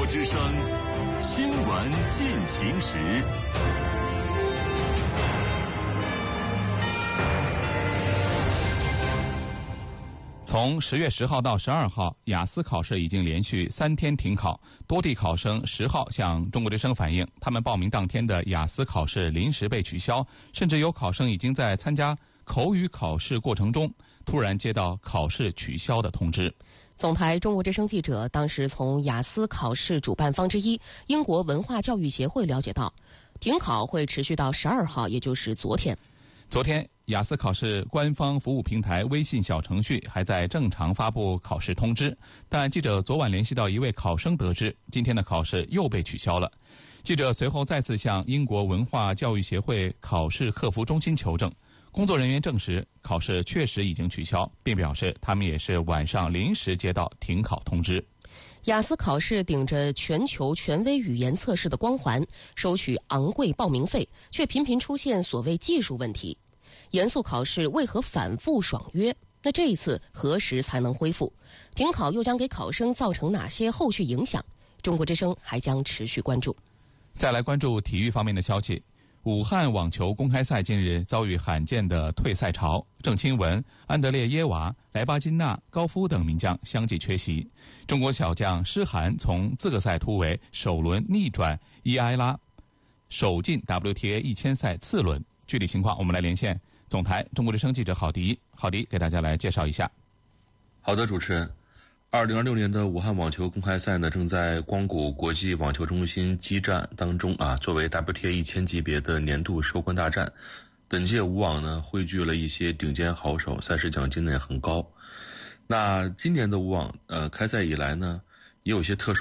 之声新闻进行时。从10月10号到12号，雅思考试已经连续3天停考，多地考生10号向中国之声反映，他们报名当天的雅思考试临时被取消，甚至有考生已经在参加口语考试过程中，突然接到考试取消的通知。 总台中国之声记者当时从雅思考试主办方之一英国文化教育协会了解到，停考会持续到12号，也就是昨天。 昨天，雅思考试官方服务平台微信小程序还在正常发布考试通知，但记者昨晚联系到一位考生得知，今天的考试又被取消了。记者随后再次向英国文化教育协会考试客服中心求证，工作人员证实考试确实已经取消，并表示他们也是晚上临时接到停考通知。 雅思考试顶着全球权威语言测试的光环，收取昂贵报名费，却频频出现所谓技术问题。严肃考试为何反复爽约？那这一次何时才能恢复？停考又将给考生造成哪些后续影响？中国之声还将持续关注。 再来关注体育方面的消息。武汉网球公开赛近日遭遇罕见的退赛潮，郑钦文、安德烈耶娃、莱巴金娜、高夫等名将相继缺席。中国小将施涵从资格赛突围，首轮逆转伊埃拉，首进 WTA 1000赛次轮。具体情况我们来连线总台中国之声记者郝迪给大家来介绍一下。 好的，主持人。2026年的武汉网球公开赛呢，正在光谷国际网球中心激战当中作为 WTA 1000级别的年度收官大战。本届武网呢，汇聚了一些顶尖好手，赛事奖金呢也很高。那今年的武网开赛以来呢，也有一些特殊